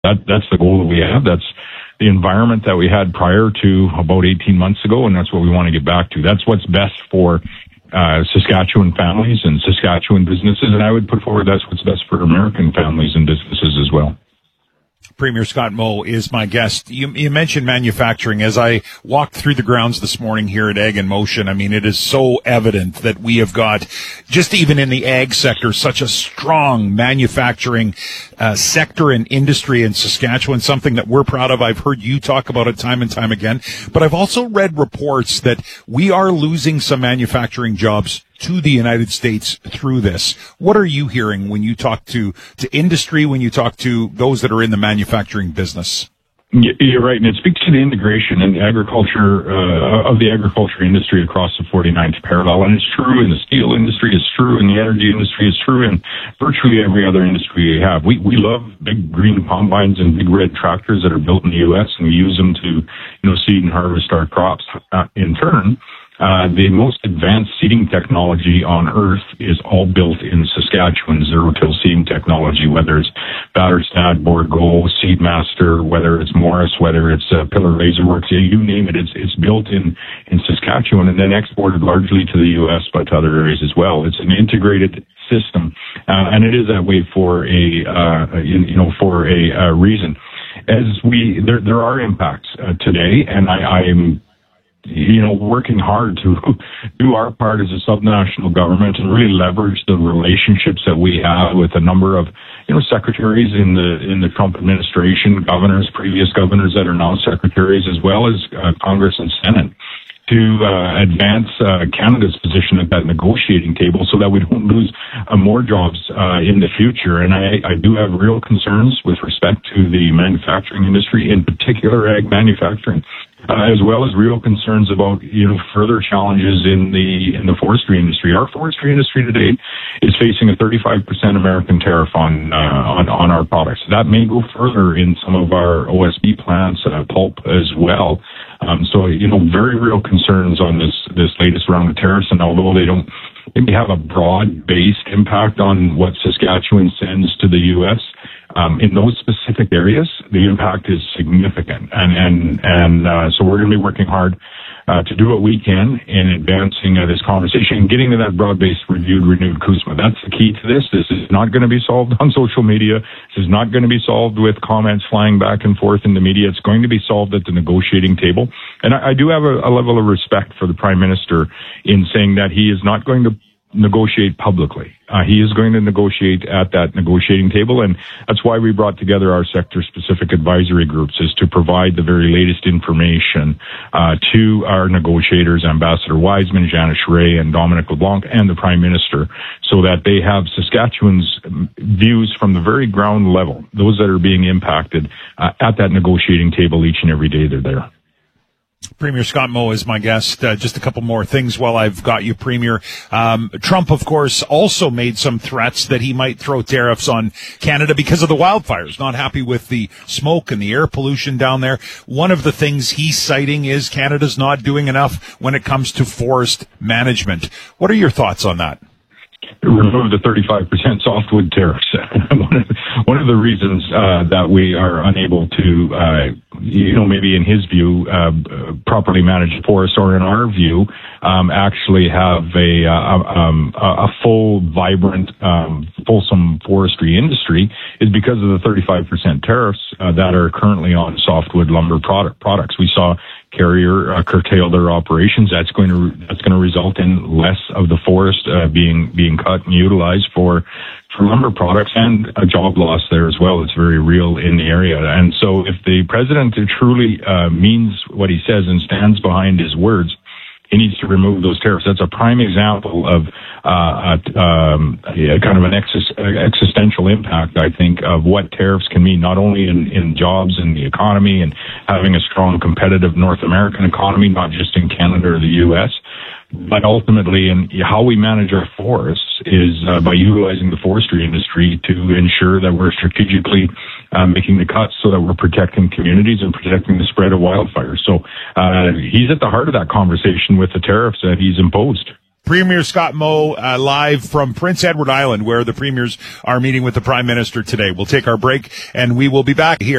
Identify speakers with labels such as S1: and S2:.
S1: That's the goal that we have. That's the environment that we had prior to about 18 months ago, and that's what we want to get back to. That's what's best for Saskatchewan families and Saskatchewan businesses, and I would put forward that's what's best for American families and businesses as well.
S2: Premier Scott Moe is my guest. You mentioned manufacturing. As I walked through the grounds this morning here at Ag in Motion, I mean, it is so evident that we have got, just even in the ag sector, such a strong manufacturing sector and industry in Saskatchewan, something that we're proud of. I've heard you talk about it time and time again. But I've also read reports that we are losing some manufacturing jobs to the United States through this. What are you hearing when you talk to industry, when you talk to those that are in the manufacturing business?
S1: You're right, and it speaks to the integration in agriculture of the agriculture industry across the 49th parallel, and it's true in the steel industry, it's true in the energy industry, it's true in virtually every other industry we have. We love big green combines and big red tractors that are built in the U.S., and we use them to seed and harvest our crops. In turn, the most advanced seeding technology on earth is all built in Saskatchewan, zero-till seeding technology, whether it's Battersnad, Bourgault, Seedmaster, whether it's Morris, whether it's Pillar Laserworks, you name it, it's built in Saskatchewan and then exported largely to the U.S., but to other areas as well. It's an integrated system, and it is that way for a reason. There are impacts today, and I'm working hard to do our part as a subnational government and really leverage the relationships that we have with a number of, secretaries in the Trump administration, governors, previous governors that are now secretaries, as well as Congress and Senate, to advance Canada's position at that negotiating table so that we don't lose more jobs in the future. And I do have real concerns with respect to the manufacturing industry, in particular ag manufacturing, as well as real concerns about further challenges in the forestry industry. Our forestry industry today is facing a 35% American tariff on our products. That may go further in some of our OSB plants, pulp as well. So very real concerns on this latest round of tariffs, and although they don't maybe have a broad-based impact on what Saskatchewan sends to the U.S., in those specific areas, the impact is significant. So we're going to be working hard to do what we can in advancing this conversation and getting to that broad-based renewed CUSMA. That's the key to this. This is not going to be solved on social media. This is not going to be solved with comments flying back and forth in the media. It's going to be solved at the negotiating table. And I do have a level of respect for the Prime Minister in saying that he is not going to negotiate publicly. He is going to negotiate at that negotiating table, and that's why we brought together our sector-specific advisory groups, is to provide the very latest information to our negotiators, Ambassador Wiseman, Janice Ray, and Dominic LeBlanc, and the Prime Minister, so that they have Saskatchewan's views from the very ground level, those that are being impacted, at that negotiating table each and every day they're there.
S2: Premier Scott Moe is my guest. Just a couple more things while I've got you, Premier. Trump, of course, also made some threats that he might throw tariffs on Canada because of the wildfires. Not happy with the smoke and the air pollution down there. One of the things he's citing is Canada's not doing enough when it comes to forest management. What are your thoughts on that?
S1: Remove the 35% softwood tariffs. One of the reasons that we are unable to, maybe in his view, properly manage forests, or in our view, actually have a full, vibrant, fulsome forestry industry, is because of the 35% tariffs that are currently on softwood lumber products. We saw Carrier curtail their operations. That's going to result in less of the forest being cut and utilized for lumber products, and a job loss there as well. It's very real in the area. And so if the president truly means what he says and stands behind his words, he needs to remove those tariffs. That's a prime example of kind of an existential impact, I think, of what tariffs can mean, not only in jobs and the economy and having a strong competitive North American economy, not just in Canada or the U.S., but ultimately in how we manage our forests is by utilizing the forestry industry to ensure that we're strategically making the cuts so that we're protecting communities and protecting the spread of wildfires. So he's at the heart of that conversation with the tariffs that he's imposed.
S2: Premier Scott Moe, live from Prince Edward Island, where the premiers are meeting with the Prime Minister today. We'll take our break, and we will be back here.